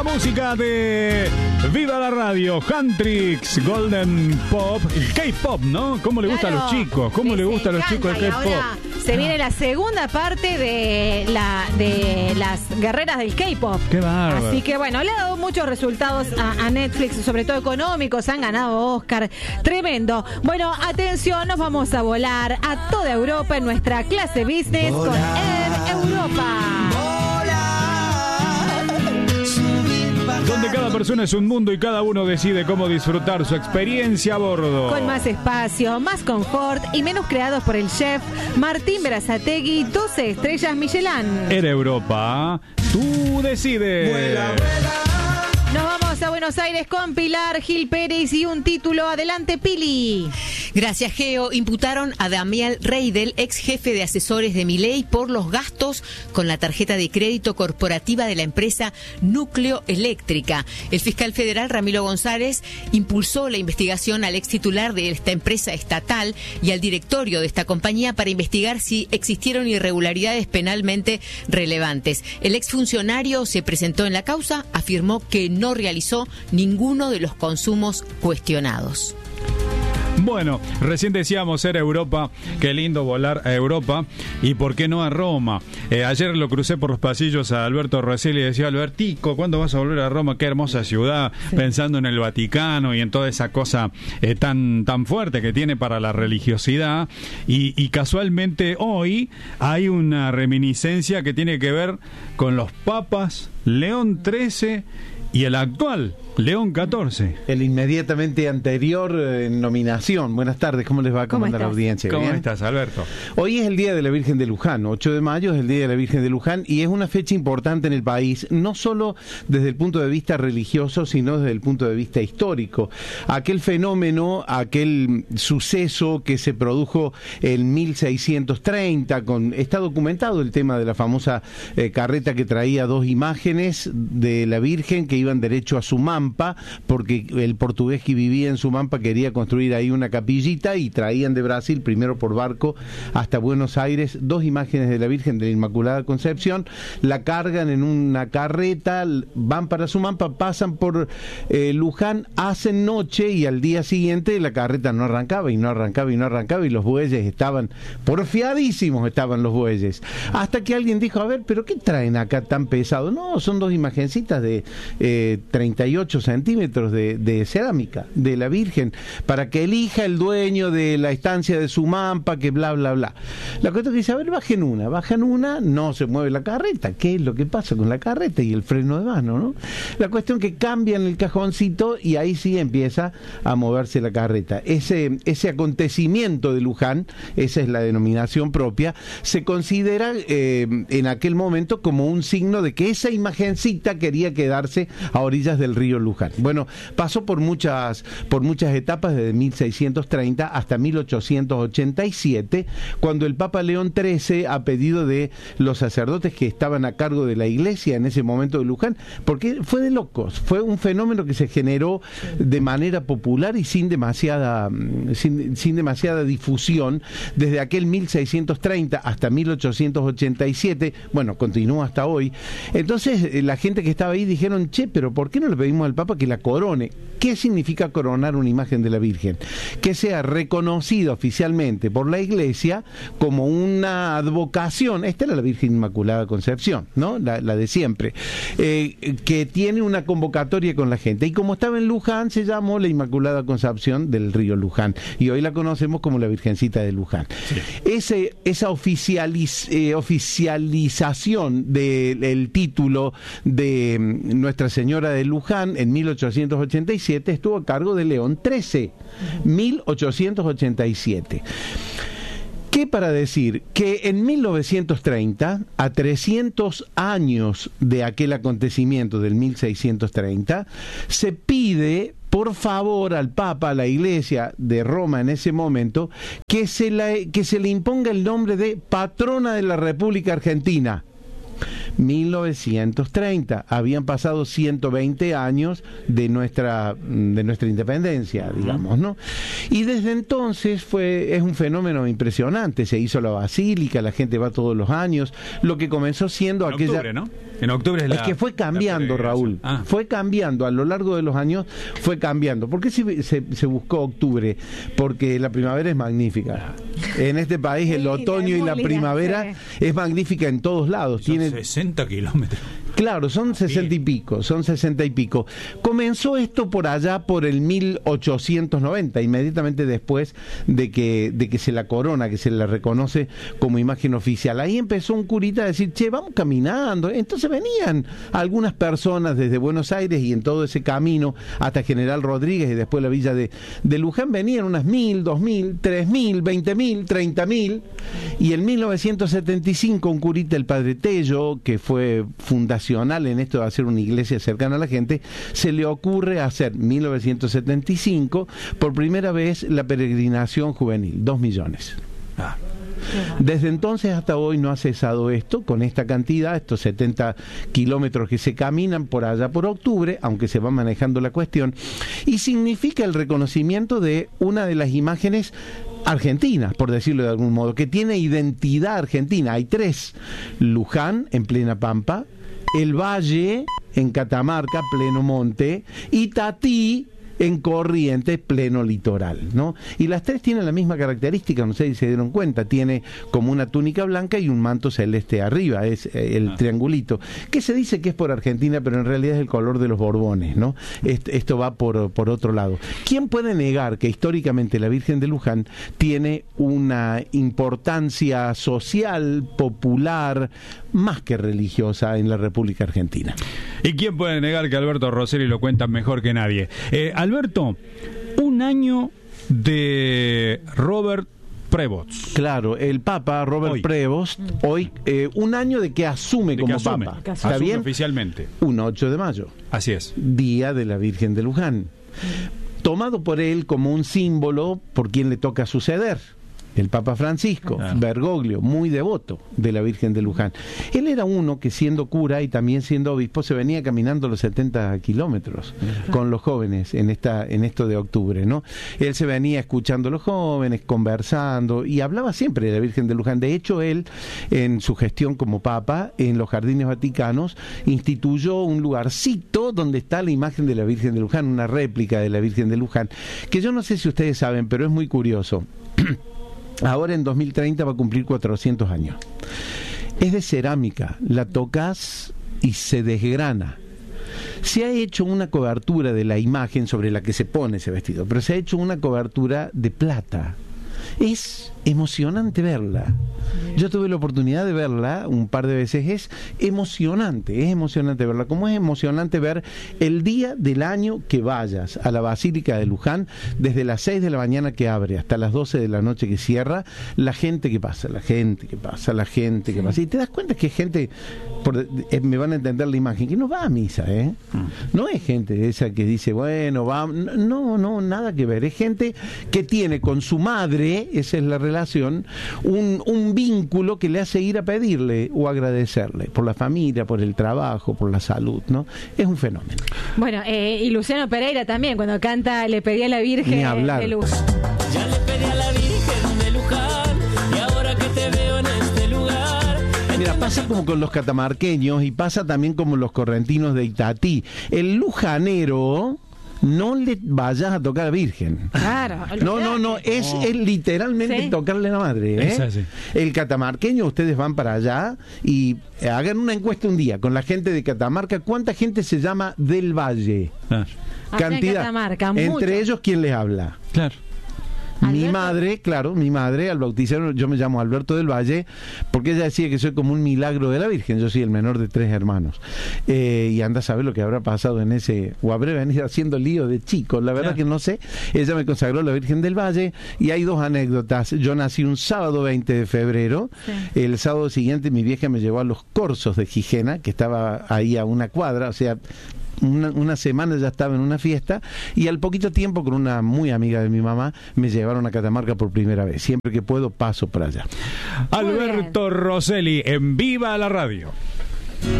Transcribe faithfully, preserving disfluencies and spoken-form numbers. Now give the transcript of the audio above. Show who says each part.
Speaker 1: Música de Viva la Radio, Huntrix, Golden Pop, el K-Pop, ¿no? ¿Cómo le gusta
Speaker 2: Claro,
Speaker 1: a los chicos? ¿Cómo le gusta a los chicos el
Speaker 2: encanta. Y ahora
Speaker 1: K-Pop?
Speaker 2: se viene la segunda parte de la de las guerreras del K-Pop.
Speaker 1: Qué bárbaro.
Speaker 2: Así que bueno, le ha dado muchos resultados a, a Netflix, sobre todo económicos, han ganado Oscar. Tremendo. Bueno, atención, nos vamos a volar a toda Europa en nuestra clase business con Air Europa.
Speaker 1: Donde cada persona es un mundo y cada uno decide cómo disfrutar su experiencia a bordo.
Speaker 2: Con más espacio, más confort y menús creados por el chef Martín Berazategui, doce estrellas Michelin.
Speaker 1: Air Europa, tú decides.
Speaker 3: Vuela, vuela.
Speaker 2: Nos vamos a Buenos Aires con Pilar Gil Pérez y un título. Adelante, Pili.
Speaker 4: Gracias, Geo. Imputaron a Damián Reidel, ex jefe de asesores de Milei, por los gastos con la tarjeta de crédito corporativa de la empresa Núcleo Eléctrica. El fiscal federal Ramiro González impulsó la investigación al ex titular de esta empresa estatal y al directorio de esta compañía para investigar si existieron irregularidades penalmente relevantes. El exfuncionario se presentó en la causa, afirmó que no realizó ninguno de los consumos cuestionados.
Speaker 1: Bueno, recién decíamos Air Europa, qué lindo volar a Europa y por qué no a Roma. Eh, ayer lo crucé por los pasillos a Alberto Rosselli y decía, Albertico, ¿cuándo vas a volver a Roma? Qué hermosa ciudad, sí. Pensando en el Vaticano y en toda esa cosa eh, tan, tan fuerte que tiene para la religiosidad. Y, y casualmente hoy hay una reminiscencia que tiene que ver con los papas León trece y el actual León catorce.
Speaker 3: El inmediatamente anterior eh, nominación. Buenas tardes, ¿cómo les va? ¿Cómo,
Speaker 2: ¿Cómo
Speaker 3: anda la
Speaker 2: estás?
Speaker 3: audiencia?
Speaker 1: ¿Cómo
Speaker 3: ¿Bien?
Speaker 1: estás, Alberto?
Speaker 3: Hoy es el Día de la Virgen de Luján, ocho de mayo es el Día de la Virgen de Luján y es una fecha importante en el país, no solo desde el punto de vista religioso, sino desde el punto de vista histórico. Aquel fenómeno, aquel suceso que se produjo en mil seiscientos treinta, con, está documentado el tema de la famosa eh, carreta que traía dos imágenes de la Virgen que iban derecho a Sumampa, porque el portugués que vivía en Sumampa quería construir ahí una capillita y traían de Brasil, primero por barco hasta Buenos Aires, dos imágenes de la Virgen de la Inmaculada Concepción, la cargan en una carreta, van para Sumampa, pasan por eh, Luján, hacen noche y al día siguiente la carreta no arrancaba y no arrancaba y no arrancaba y los bueyes estaban porfiadísimos, estaban los bueyes, hasta que alguien dijo, a ver, pero ¿qué traen acá tan pesado? No, son dos imagencitas de eh, treinta y ocho centímetros de, de cerámica de la Virgen, para que elija el dueño de la estancia de Sumampa, que bla, bla, bla. La cuestión que dice, a ver, bajen una, bajan una, no se mueve la carreta. ¿Qué es lo que pasa con la carreta y el freno de mano, no? La cuestión que cambian el cajoncito y ahí sí empieza a moverse la carreta. Ese, ese acontecimiento de Luján, esa es la denominación propia, se considera eh, en aquel momento como un signo de que esa imagencita quería quedarse a orillas del río Luján. Bueno, pasó por muchas, por muchas etapas desde mil seiscientos treinta hasta mil ochocientos ochenta y siete, cuando el Papa León trece, a pedido de los sacerdotes que estaban a cargo de la iglesia en ese momento de Luján, porque fue de locos, fue un fenómeno que se generó de manera popular y sin demasiada, sin, sin demasiada difusión, desde aquel mil seiscientos treinta hasta mil ochocientos ochenta y siete, bueno, continúa hasta hoy. Entonces, la gente que estaba ahí dijeron, che, pero ¿por qué no le pedimos al Papa que la corone? ¿Qué significa coronar una imagen de la Virgen? Que sea reconocida oficialmente por la Iglesia como una advocación. Esta era la Virgen Inmaculada Concepción, ¿no? La, la de siempre. Eh, que tiene una convocatoria con la gente. Y como estaba en Luján, se llamó la Inmaculada Concepción del río Luján. Y hoy la conocemos como la Virgencita de Luján. Sí. Ese, esa oficializ, eh, oficialización del de, título de Nuestra Señora de Luján en mil ochocientos ochenta y siete estuvo a cargo de León trece, mil ochocientos ochenta y siete. ¿Qué para decir? Que en mil novecientos treinta, a trescientos años de aquel acontecimiento del mil seiscientos treinta, se pide por favor al Papa, a la Iglesia de Roma en ese momento, que se, la, que se le imponga el nombre de patrona de la República Argentina. mil novecientos treinta. Habían pasado ciento veinte años de nuestra, de nuestra independencia, digamos, ¿no? Y desde entonces fue, es un fenómeno impresionante. Se hizo la basílica, la gente va todos los años. Lo que comenzó siendo
Speaker 1: en
Speaker 3: aquella...
Speaker 1: octubre, ¿no? En octubre es la...
Speaker 3: Es que fue cambiando, Raúl.
Speaker 1: Ah.
Speaker 3: Fue cambiando. A lo largo de los años fue cambiando. ¿Por qué se, se, se buscó octubre? Porque la primavera es magnífica. En este país el
Speaker 2: Sí,
Speaker 3: otoño y la
Speaker 2: linda,
Speaker 3: primavera
Speaker 2: sí.
Speaker 3: es magnífica en todos lados.
Speaker 1: Son
Speaker 3: Tiene...
Speaker 1: sesenta kilómetros.
Speaker 3: Claro, son sesenta y pico, son sesenta y pico. Comenzó esto por allá por el mil ochocientos noventa, inmediatamente después de que, de que se la corona, que se la reconoce como imagen oficial. Ahí empezó un curita a decir, che, vamos caminando. Entonces venían algunas personas desde Buenos Aires y en todo ese camino hasta General Rodríguez y después la villa de, de Luján, venían unas mil, dos mil, tres mil, veinte mil, treinta mil. Y en mil novecientos setenta y cinco un curita, el padre Tello, que fue fundacional en esto de hacer una iglesia cercana a la gente, se le ocurre hacer mil novecientos setenta y cinco por primera vez la peregrinación juvenil, dos millones.
Speaker 1: Ah.
Speaker 3: Desde entonces hasta hoy no ha cesado esto, con esta cantidad, estos setenta kilómetros que se caminan por allá por octubre, aunque se va manejando la cuestión, y significa el reconocimiento de una de las imágenes argentinas, por decirlo de algún modo, que tiene identidad argentina. Hay tres: Luján, en plena pampa; el Valle, en Catamarca, pleno monte; y Tatí, en Corrientes, pleno litoral, ¿no? Y las tres tienen la misma característica, no sé si se dieron cuenta, tiene como una túnica blanca y un manto celeste arriba, es el ah. triangulito, que se dice que es por Argentina, pero en realidad es el color de los Borbones, ¿no? Esto, esto va por, por otro lado. ¿Quién puede negar que históricamente la Virgen de Luján tiene una importancia social, popular, más que religiosa en la República Argentina?
Speaker 1: ¿Y quién puede negar que Alberto Rosselli lo cuenta mejor que nadie? Eh, Alberto, un año de Robert Prevost.
Speaker 3: Claro, el Papa Robert hoy. Prevost, hoy, eh, un año de que asume
Speaker 1: de
Speaker 3: como
Speaker 1: que asume,
Speaker 3: Papa.
Speaker 1: ¿Está asume bien? Oficialmente.
Speaker 3: Un ocho de mayo.
Speaker 1: Así es.
Speaker 3: Día de la Virgen de Luján. Tomado por él como un símbolo por quien le toca suceder. El Papa Francisco, claro. Bergoglio, muy devoto de la Virgen de Luján. Él era uno que, siendo cura y también siendo obispo, se venía caminando los setenta kilómetros con los jóvenes en esta en esto de octubre, ¿no? Él se venía escuchando a los jóvenes, conversando, y hablaba siempre de la Virgen de Luján. De hecho, él, en su gestión como Papa, en los Jardines Vaticanos, instituyó un lugarcito donde está la imagen de la Virgen de Luján, una réplica de la Virgen de Luján, que yo no sé si ustedes saben, pero es muy curioso. Ahora en dos mil treinta va a cumplir cuatrocientos años. Es de cerámica, la tocas y se desgrana. Se ha hecho una cobertura de la imagen sobre la que se pone ese vestido, pero se ha hecho una cobertura de plata. Es emocionante verla. Yo tuve la oportunidad de verla un par de veces. Es emocionante, es emocionante verla. Como es emocionante ver el día del año que vayas a la Basílica de Luján, desde las seis de la mañana que abre hasta las doce de la noche que cierra, la gente que pasa, la gente que pasa, la gente que pasa. Y te das cuenta que es gente, por, eh, me van a entender la imagen, que no va a misa, ¿eh? No es gente esa que dice, bueno, va. No, no, nada que ver. Es gente que tiene con su madre, esa es la relación, un, un vínculo que le hace ir a pedirle o agradecerle por la familia, por el trabajo, por la salud, ¿no? Es un fenómeno.
Speaker 2: Bueno, eh, y Luciano Pereira también, cuando canta Le pedí a la Virgen
Speaker 3: Ni hablar.
Speaker 2: de Luján.
Speaker 5: Ya le pedí a la Virgen de Luján, y ahora que te veo en este lugar.
Speaker 3: Mira, pasa como con los catamarqueños y pasa también como los correntinos de Itatí. El lujanero no le vayas a tocar a la Virgen.
Speaker 2: Claro.
Speaker 3: No, no, no, es,
Speaker 1: No.
Speaker 3: es literalmente
Speaker 2: Sí.
Speaker 3: tocarle a la madre, ¿eh?
Speaker 1: Es así.
Speaker 3: El catamarqueño, ustedes van para allá y hagan una encuesta un día con la gente de Catamarca. ¿Cuánta gente se llama del Valle?
Speaker 1: Claro.
Speaker 2: Allá en Catamarca,
Speaker 3: Entre
Speaker 2: mucho.
Speaker 3: ellos, ¿quién les habla?
Speaker 1: Claro.
Speaker 3: Mi
Speaker 2: Alberto.
Speaker 3: madre, claro, mi madre, al bautizar, yo me llamo Alberto del Valle, porque ella decía que soy como un milagro de la Virgen. Yo soy el menor de tres hermanos. Eh, y anda a saber lo que habrá pasado en ese, o habré venido haciendo lío de chico, la verdad
Speaker 1: Claro.
Speaker 3: que no sé. Ella me consagró a la Virgen del Valle, y hay dos anécdotas. Yo nací un sábado veinte de febrero.
Speaker 2: Sí.
Speaker 3: El sábado siguiente mi vieja me llevó a los Corzos de Gijena, que estaba ahí a una cuadra, o sea, Una, una semana ya estaba en una fiesta, y al poquito tiempo, con una muy amiga de mi mamá, me llevaron a Catamarca por primera vez. Siempre que puedo paso por allá.
Speaker 1: Alberto Rosselli en Viva la Radio.